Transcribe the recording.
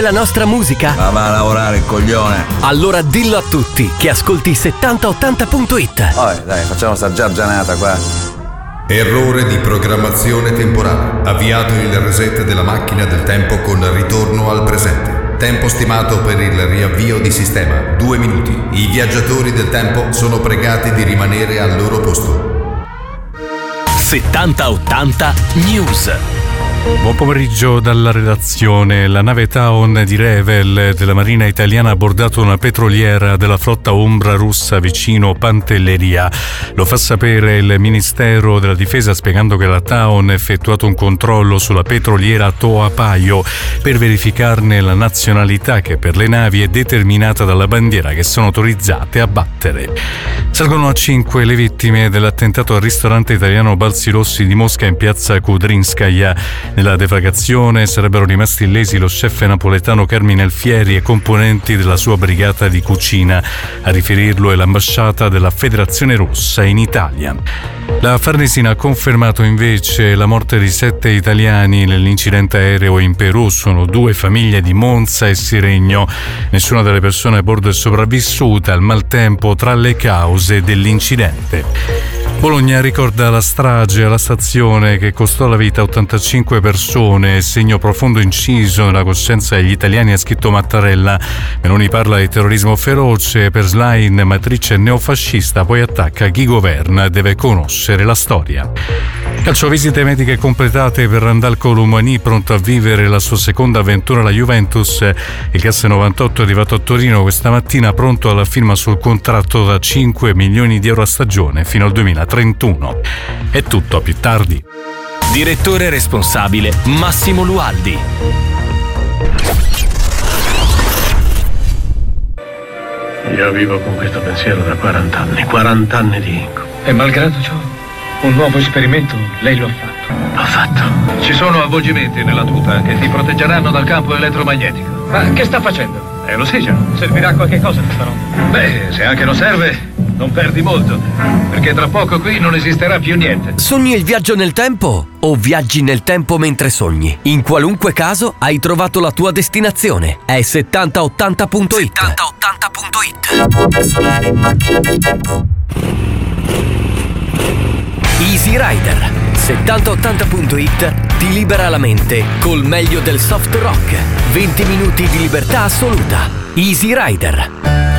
la nostra musica? Ma va a lavorare il coglione. Allora dillo a tutti che ascolti 7080.it. Dai, facciamo sta giargianata qua. Errore di programmazione temporale. Avviato il reset della macchina del tempo con ritorno al presente. Tempo stimato per il riavvio di sistema 2 minuti. I viaggiatori del tempo sono pregati di rimanere al loro posto. 7080 News. Buon pomeriggio dalla redazione. La nave Taon di Revel della Marina Italiana ha abbordato una petroliera della flotta ombra russa vicino Pantelleria. Lo fa sapere il Ministero della Difesa, spiegando che la Taon ha effettuato un controllo sulla petroliera Toapaio per verificarne la nazionalità, che per le navi è determinata dalla bandiera che sono autorizzate a battere. Salgono a 5 le vittime dell'attentato al ristorante italiano Balzi Rossi di Mosca in piazza Kudrinskaya. Nella deflagrazione sarebbero rimasti illesi lo chef napoletano Carmine Alfieri e componenti della sua brigata di cucina. A riferirlo è l'ambasciata della Federazione Russa in Italia. La Farnesina ha confermato invece la morte di 7 italiani nell'incidente aereo in Perù. Sono 2 famiglie di Monza e Siregno. Nessuna delle persone a bordo è sopravvissuta al maltempo tra le cause dell'incidente. Bologna ricorda la strage alla stazione che costò la vita a 85 persone, segno profondo inciso nella coscienza degli italiani, ha scritto Mattarella. Meloni parla di terrorismo feroce, per Schlein matrice neofascista, poi attacca chi governa, deve conoscere la storia. Calcio, visite mediche completate per Randal Colomani, pronto a vivere la sua seconda avventura alla Juventus. Il gas 98 è arrivato a Torino questa mattina, pronto alla firma sul contratto da 5 milioni di euro a stagione fino al 2031. È tutto, a più tardi. Direttore responsabile Massimo Lualdi. Io vivo con questo pensiero da 40 anni, 40 anni di incubo. E malgrado ciò, un nuovo esperimento lei lo ha fatto. L'ho fatto. Ci sono avvolgimenti nella tuta che ti proteggeranno dal campo elettromagnetico. Ma che sta facendo? Lo sai già. Servirà a qualche cosa questa roba? Beh, se anche non serve, non perdi molto, perché tra poco qui non esisterà più niente. Sogni il viaggio nel tempo o viaggi nel tempo mentre sogni? In qualunque caso hai trovato la tua destinazione. È 7080.it. 7080.it. Easy Rider. 7080.it ti libera la mente col meglio del soft rock. 20 minuti di libertà assoluta. Easy Rider.